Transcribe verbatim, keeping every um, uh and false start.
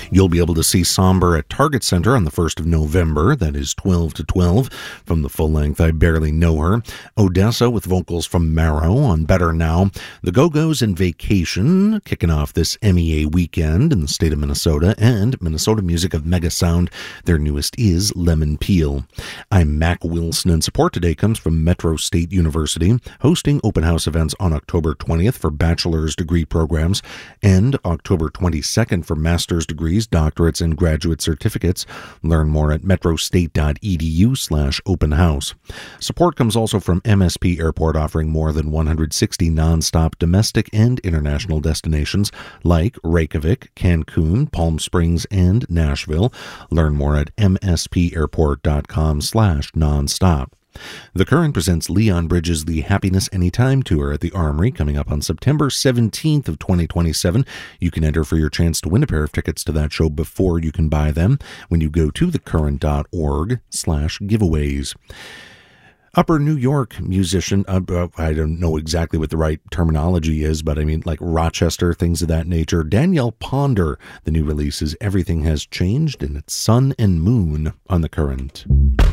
You'll be able to see Somber at Target Center on the first of November. That is twelve to twelve. From the full-length I Barely Know Her. Odessa with vocals from Marrow on Better Now. The Go-Go's and Vacation, kicking off this M E A weekend in the state of Minnesota. And Minnesota Music of Mega Sound. Their newest is Lemon Peel. I'm Mac Wilson, and support today comes from Metro State University, hosting open house events on October twentieth for bachelor's degree programs and October twenty-second for master's degrees, doctorates, and graduate certificates. Learn more at metrostate.edu slash open house. Support comes also from M S P Airport, offering more than one hundred sixty nonstop domestic and international destinations like Reykjavik, Cancun, Palm Springs, and Nashville. Learn more at mspairport.com slash nonstop. The Current presents Leon Bridges' The Happiness Anytime Tour at the Armory, coming up on September seventeenth of twenty twenty-seven. You can enter for your chance to win a pair of tickets to that show before you can buy them when you go to thecurrent.org slash giveaways. Upper New York musician, uh, I don't know exactly what the right terminology is, but I mean like Rochester, things of that nature. Danielle Ponder. The new release is Everything Has Changed, and it's Sun and Moon on The Current.